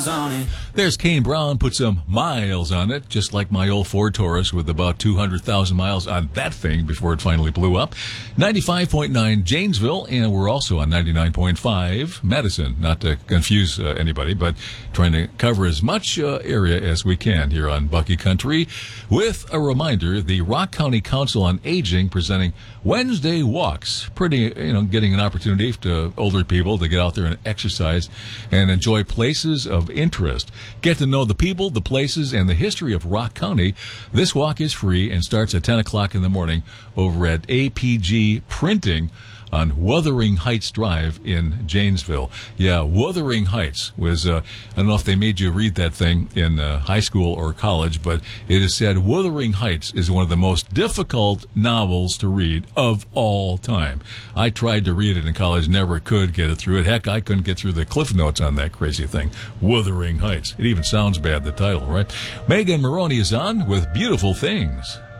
miles on it. There's Kane Brown, put some miles on it, just like my old Ford Taurus with about 200,000 miles on that thing before it finally blew up. 95.9 Janesville, and we're also on 99.5 Madison. Not to confuse anybody, but trying to cover as much area as we can here on Bucky Country. With a reminder, the Rock County Council on Aging presenting Wednesday walks. Pretty, getting an opportunity to older people to get out there and exercise and enjoy places of interest. Get to know the people, the places, and the history of Rock County. This walk is free and starts at 10 o'clock in the morning over at APG Printing on Wuthering Heights Drive in Janesville. Yeah, Wuthering Heights was, I don't know if they made you read that thing in high school or college, but it is said Wuthering Heights is one of the most difficult novels to read of all time. I tried to read it in college, never could get it through it. Heck, I couldn't get through the Cliff Notes on that crazy thing. Wuthering Heights. It even sounds bad, the title, right? Megan Maroney is on with Beautiful Things.